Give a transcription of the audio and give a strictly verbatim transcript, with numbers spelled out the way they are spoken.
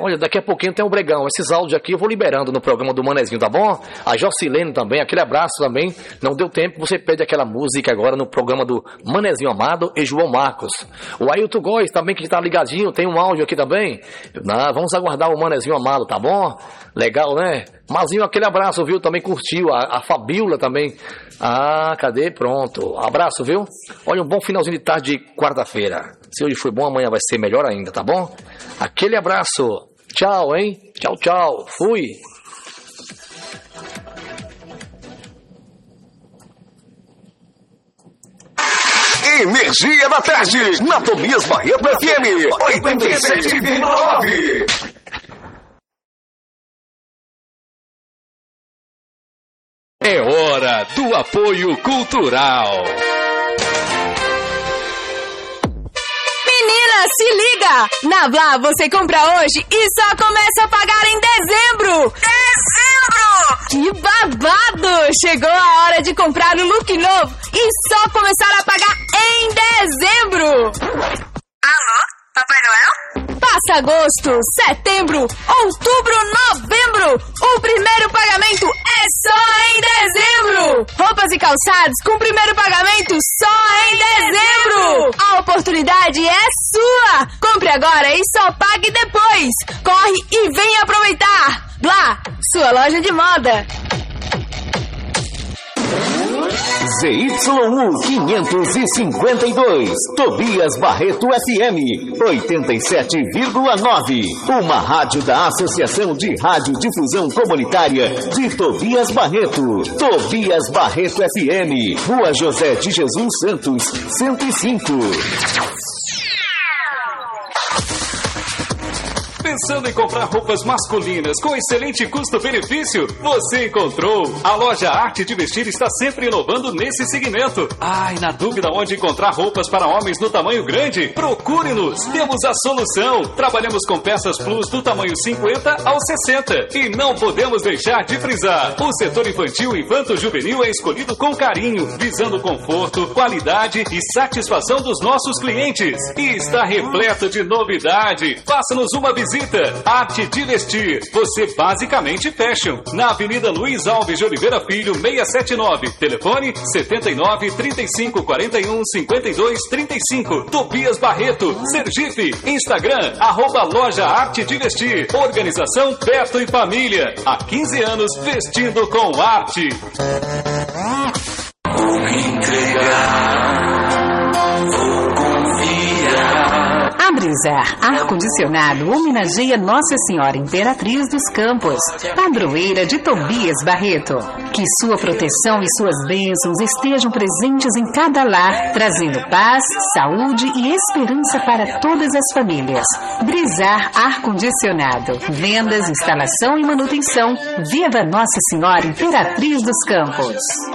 Olha, daqui a pouquinho tem um Bregão. Esses áudios aqui eu vou liberando no programa do Manezinho, tá bom? A Jocilene também, aquele abraço também. Não deu tempo, você pede aquela música agora no programa do Manezinho Amado e João Marcos. O Ailton Góes também, que tá ligadinho, tem um áudio aqui também. Não, vamos aguardar o Manezinho Amado, tá bom? Legal, né? Mazinho, aquele abraço, viu? Também curtiu. A, a Fabíola também. Ah, cadê? Pronto. Abraço, viu? Olha, um bom finalzinho de tarde de quarta-feira. Se hoje foi bom, amanhã vai ser melhor ainda, tá bom? Aquele abraço. Tchau, hein? Tchau, tchau. Fui. Energia da tarde, na Tobias Barreto F M, oitenta e sete vírgula nove. É hora do apoio cultural. Menina, se liga! Na Blá você compra hoje e só começa a pagar em dezembro! Dezembro! Que babado! Chegou a hora de comprar o look novo e só começar a pagar em dezembro! Alô? Papai Noel? Passa agosto, setembro, outubro, novembro! O primeiro pagamento é só em dezembro! Roupas e calçados com primeiro pagamento só em dezembro! A oportunidade é sua! Compre agora e só pague depois! Corre e vem aproveitar! Blá, sua loja de moda! Z Y U quinhentos e cinquenta e dois, Tobias Barreto F M, oitenta e sete vírgula nove, uma rádio da Associação de Radiodifusão Comunitária de Tobias Barreto. Tobias Barreto F M, Rua José de Jesus Santos, cento e cinco. Pensando em comprar roupas masculinas com excelente custo-benefício? Você encontrou! A loja Arte de Vestir está sempre inovando nesse segmento. Ai, na dúvida onde encontrar roupas para homens no tamanho grande? Procure-nos! Temos a solução! Trabalhamos com peças plus do tamanho cinquenta ao sessenta. E não podemos deixar de frisar: o setor infantil e infanto-juvenil é escolhido com carinho, visando conforto, qualidade e satisfação dos nossos clientes. E está repleto de novidade. Faça-nos uma visita. Arte de Vestir, você basicamente fashion. Na Avenida Luiz Alves de Oliveira Filho, seiscentos e setenta e nove. Telefone setenta e nove, trinta e cinco, quarenta e um, cinquenta e dois, trinta e cinco. Tobias Barreto, Sergipe. Instagram, arroba Loja Arte de Vestir. Organização Beto e Família. Há quinze anos vestindo com arte. Vou me entregar, vou confiar. A Brizar Ar-Condicionado homenageia Nossa Senhora Imperatriz dos Campos, padroeira de Tobias Barreto. Que sua proteção e suas bênçãos estejam presentes em cada lar, trazendo paz, saúde e esperança para todas as famílias. Brizar Ar-Condicionado. Vendas, instalação e manutenção. Viva Nossa Senhora Imperatriz dos Campos.